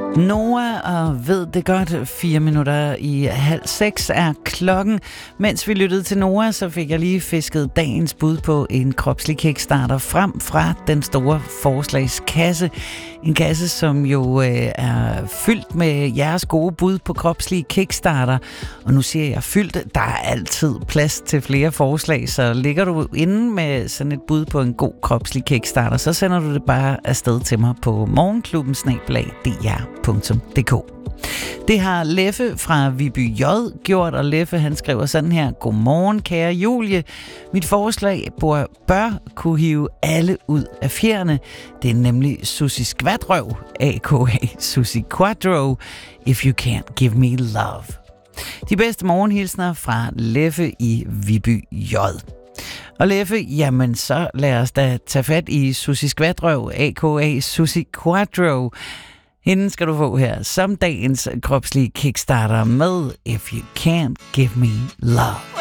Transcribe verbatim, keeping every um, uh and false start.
Noah og ved det godt, fire minutter i halv seks er klokken. Mens vi lyttede til Noah, så fik jeg lige fisket dagens bud på en kropslig kickstarter frem fra den store forslagskasse. En kasse, som jo øh, er fyldt med jeres gode bud på kropslige kickstarter. Og nu siger jeg fyldt, der er altid plads til flere forslag, så ligger du inde med sådan et bud på en god kropslig kickstarter, så sender du det bare afsted til mig på morgenklubben snabel-a d r punktum d k. Det har Leffe fra Viby J gjort, og Leffe han skriver sådan her: Godmorgen kære Julie. Mit forslag bør, bør kunne hive alle ud af fjerne. Det er nemlig Susie Skvatrøv, a k a. Susie Quadro, If You Can't Give Me Love. De bedste morgenhilsner fra Leffe i Viby J. Og Leffe, jamen så lad os da tage fat i Susie Skvatrøv, a k a. Susie Quadro. Hende skal du få her som dagens kropslige kickstarter med If You Can't Give Me Love.